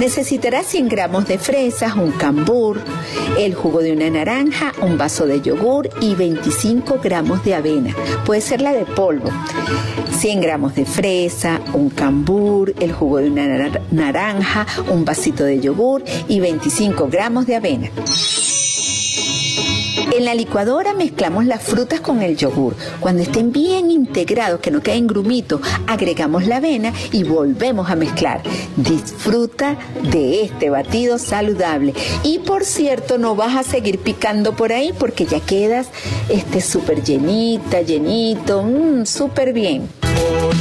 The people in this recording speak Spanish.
Necesitarás 100 gramos de fresas, un cambur, el jugo de una naranja, un vaso de yogur y 25 gramos de avena. Puede ser la de polvo. 100 gramos de fresa, un cambur, el jugo de una naranja, un vasito de yogur y 25 gramos de avena. En la licuadora mezclamos las frutas con el yogur. Cuando estén bien integrados, que no queden grumitos, agregamos la avena y volvemos a mezclar. Disfruta de este batido saludable. Y por cierto, no vas a seguir picando por ahí porque ya quedas súper llenito, súper bien.